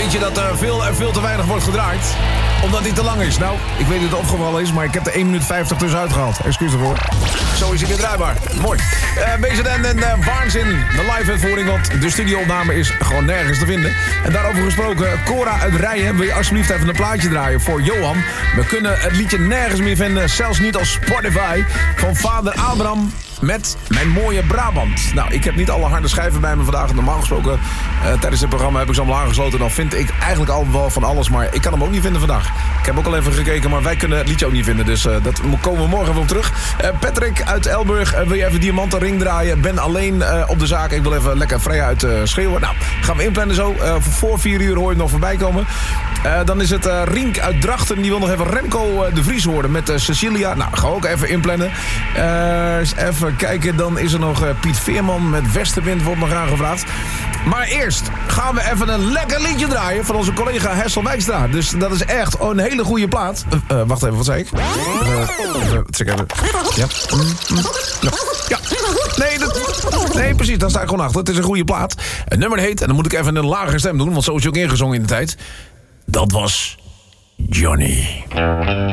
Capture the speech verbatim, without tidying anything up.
liedje dat uh, veel en veel te weinig wordt gedraaid. Omdat hij te lang is. Nou, ik weet dat het opgevallen is, maar ik heb er één minuut vijftig tussenuit gehaald. Excuus ervoor. Zo is hij weer draaibaar. Mooi. Uh, B Z N en uh, Waanzin, de live-uitvoering, want de studio-opname is gewoon nergens te vinden. En daarover gesproken, Cora uit Rijen, wil je alsjeblieft even een plaatje draaien voor Johan. We kunnen het liedje nergens meer vinden, zelfs niet op Spotify, van vader Abraham met Mijn Mooie Brabant. Nou, ik heb niet alle harde schijven bij me vandaag. Normaal gesproken, uh, tijdens dit programma heb ik ze allemaal aangesloten. Dan vind ik eigenlijk al wel van alles, maar ik kan hem ook niet vinden vandaag. Ik heb ook al even gekeken, maar wij kunnen het liedje ook niet vinden. Dus uh, dat komen we morgen even op terug. Uh, Patrick uit Elburg, uh, wil je even Diamanten Ring draaien? Ben alleen uh, op de zaak. Ik wil even lekker vrij uit uh, schreeuwen. Nou, gaan we inplannen zo. Uh, voor vier uur hoor je nog voorbij komen. Uh, dan is het uh, Rink uit Drachten. Die wil nog even Remco uh, de Vries horen met uh, Cecilia. Nou, gaan we ook even inplannen. Uh, eens even kijken. Dan is er nog uh, Piet Veerman met Westenwind wordt nog aangevraagd. Maar eerst gaan we even een lekker liedje draaien van onze collega Hessel Wijkstra. Dus dat is echt een hele goede plaat. Uh, uh, wacht even, wat zei ik? Uh, uh, check even. Ja. Mm, mm. Ja. ja. Nee, dat, nee, precies. Daar sta ik gewoon achter. Het is een goede plaat. Het nummer heet, en dan moet ik even een lagere stem doen, want zo is hij ook ingezongen in de tijd. Dat was Johnny.